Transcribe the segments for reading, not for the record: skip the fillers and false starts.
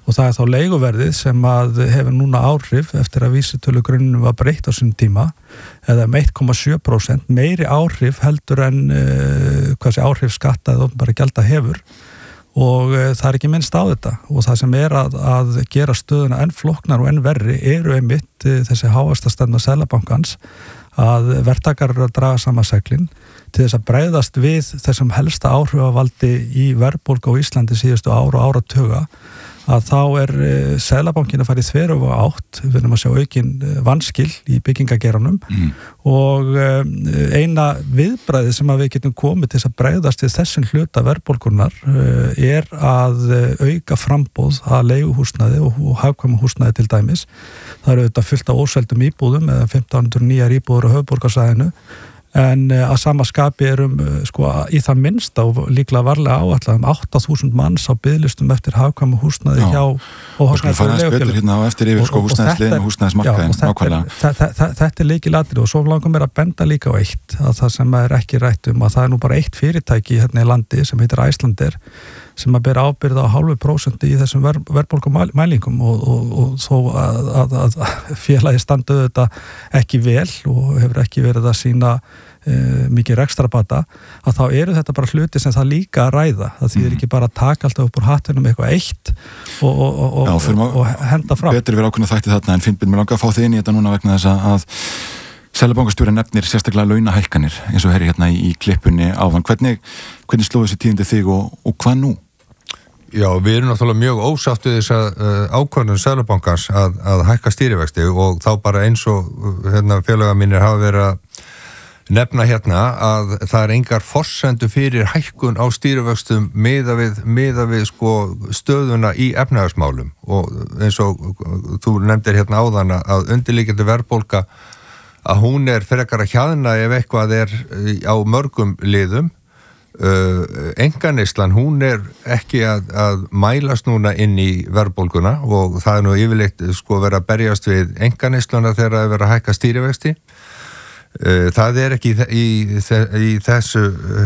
og það þá leiguverðið sem að hefur núna áhrif eftir að vísitölugrunninn var breytt á sínum tíma eða 1,7% meiri áhrif heldur en hvað sé áhrif skatta eða opinberra gjalda hefur og það ekki minnst á þetta og það sem að gera stöðuna enn flóknar og enn verri eru einmitt þessi hávaxtastefna Seðlabankans að verktakar eru að draga saman seglin til þess að bregðast við þessum helsta áhrifavaldi í verðbólgu á Íslandi síðustu ár og áratuga að þá Seðlabankinn að fara í þveröfuga átt, við erum að sjá aukin vanskil í byggingageranum og eina viðbragðið sem að við getum komið til þess að bregðast við þessum hluta verðbólgunnar að auka framboð að leiguhúsnæði og hagkvæmu húsnæði til dæmis. Það eru þetta fullt af óseldum íbúðum eða 1500 nýjar íbúður á höfuðborgarsvæðinu en að sama skapi í það minnsta og líklega varlega áætlað 8.000 manns á biðlistum eftir hagkvæmu húsnæði hjá og betur hérna á eftir yfir húsnæðisliðin og húsnæðismarkaðin nákvæmlega. Þetta líkilatriði og svo langar mér að benda líka á eitt að það sem ekki rætt að það nú bara eitt fyrirtæki hérna í landi sem heitir Icelandair sem að bera ábyrgð á 0,5% í þessum verðbólgumælingum og þó að félagi standuðu þetta ekki vel og hefur ekki verið að sýna mikið rekstrabata að þá eru þetta bara hluti sem það líka að ræða það þýðir ekki bara að taka alltaf upp úr hattunum eitthvað eitt og henda fram. Betur við ákveðna þætti þarna en Finnbjörn, mér langar að fá þig inn í þetta núna vegna þess að Seðlabankastjóri nefnir sérstaklega launahækkanir eins og herri hérna í klippunni áðan. Hvernig sló þessi tíðindi þig og hvað nú? Já, við erum náttúrulega mjög ósátt við þessa ákvörðun Seðlabankans að hækka stýrivexti og þá bara eins og félagar mínir hafa verið að nefna hérna að það engar forsendu fyrir hækkun á stýrivöxtum miða við stöðuna í efnahagsmálum og eins og þú nefndir hérna áðan að undirliggjandi verðbólga að hún frekar að hjaðna ef eitthvað á mörgum liðum. Einkaneyslan hún ekki að mælast núna inn í verðbólguna og það nú yfirleitt verið að berjast við einkaneysluna þegar það verið að hækka stýrivexti. Það ekki í þessu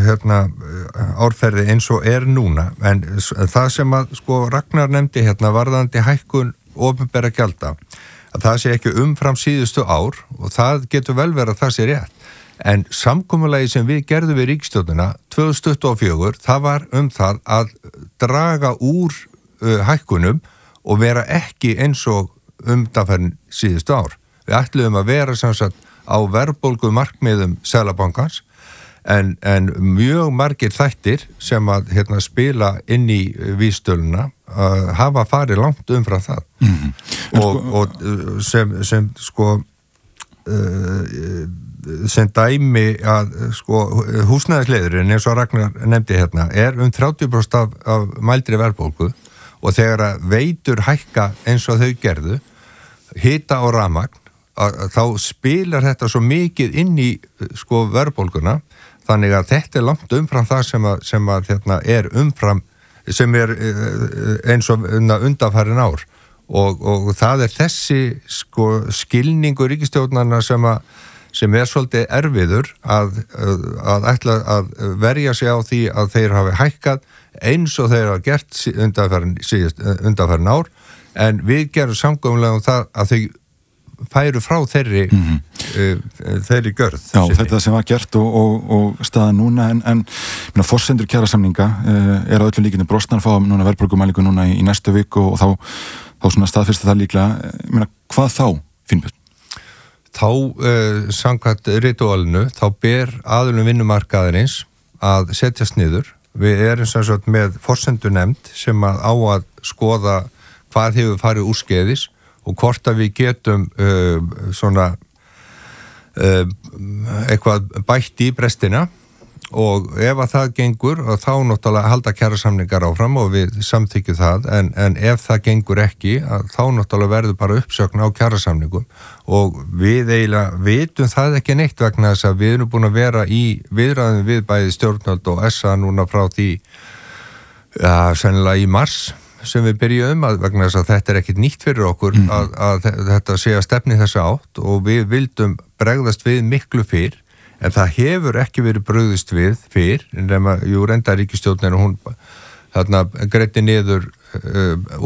árferði eins og núna en það sem að Ragnar nefndi hérna varðandi hækkun opinberra gjalda að það sé ekki umfram síðustu ár og það getur vel verið að það sé rétt en samkomulagi sem við gerðum við ríkisstjórnina 2024 það var það að draga úr hækkunum og vera ekki eins og undanfarin síðustu ár. Við ætluðum að vera samsagt á verðbólgu markmiðum Seðlabankans en mjög margir þættir sem að spila inn í vísitöluna hafa farið langt umfram það og sem dæmi að húsnæðisliðurinn eins og Ragnar nefndi hérna 30% af mældri verðbólgu og þegar að veitur hækka eins og þau gerðu hita og rafmagn þá spilar þetta svo mikið inn í verðbólguna þannig að þetta langt umfram það sem að umfram sem eins og undanfarin ár og það þessi skilningur ríkisstjórnarna sem svolítið erfiður að ætla að verja sig á því að þeir hafi hækkað eins og þeir hafa gert undanfarin ár en við gerum samkomulega það að þau færu frá þeirri gjörð. Já, þetta sem var gert og staðan núna en forsendur kjarasamninga að öllum líkinu brostnar fáum núna verðbólgumælingu núna í næstu viku og þá svona staðfyrst það líklega, hvað þá, Finnbjörn? Þá, samkvæmt rituálinu, þá ber aðilum vinnumarkaðarins að setjast niður. Við erum sem sagt með forsendunefnd sem á að skoða hvað hefur farið úrskeiðis og hvort að við getum eitthvað bætt í brestina og ef að það gengur og þá náttúrulega halda kjarasamningar áfram og við samþykjum það en ef það gengur ekki þá náttúrulega verður bara uppsögn á kjarasamningum og við eiginlega vitum það ekki neitt vegna þess að við erum búin að vera í viðræðum við bæði stjórnvöld og SA núna frá því sennilega í mars sem við byrjum vegna þess að þetta ekkit nýtt fyrir okkur að þetta sé að stefni þessa átt og við vildum bregðast við miklu fyrr en það hefur ekki verið brugðist við fyrr nema ríkisstjórnin hún greiddi niður